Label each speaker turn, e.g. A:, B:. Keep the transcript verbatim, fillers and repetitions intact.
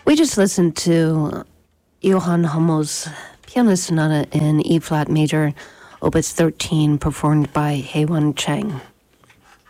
A: We just listened to Johann Hummel's Piano Sonata in E-flat major, Opus thirteen, performed by Heiwan Cheng.